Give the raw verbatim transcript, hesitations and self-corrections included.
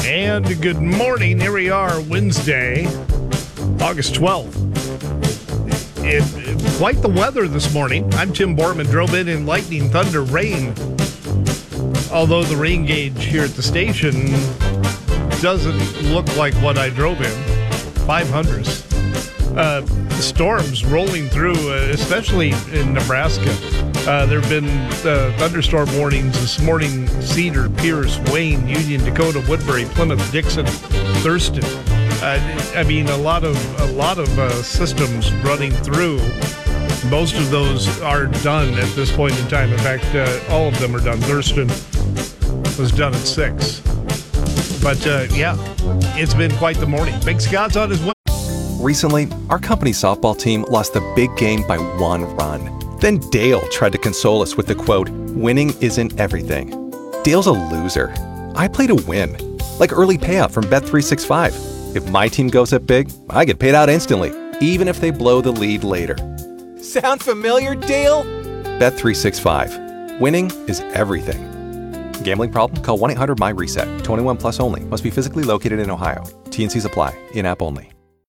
And good morning. Here we are, Wednesday, August twelfth. It, it, quite the weather this morning. I'm Tim Borman. Drove in in lightning, thunder, rain. Although the rain gauge here at the station doesn't look like what I drove in. five hundreds. Uh, storms rolling through, uh, especially in Nebraska. Uh, there have been uh, thunderstorm warnings this morning. Cedar, Pierce, Wayne, Union, Dakota, Woodbury, Plymouth, Dixon, Thurston. Uh, I mean, a lot of a lot of uh, systems running through. Most of those are done at this point in time. In fact, uh, all of them are done. Thurston was done at six. But uh, yeah, it's been quite the morning. Big Scott's on his way. Recently, our company softball team lost the big game by one run. Then Dale tried to console us with the quote, "Winning isn't everything." Dale's a loser. I play to win. Like early payout from Bet three sixty-five. If my team goes up big, I get paid out instantly, even if they blow the lead later. Sound familiar, Dale? Bet three sixty-five. Winning is everything. Gambling problem? Call one eight hundred M Y RESET. twenty-one plus only. Must be physically located in Ohio. T and C's apply. In-app only.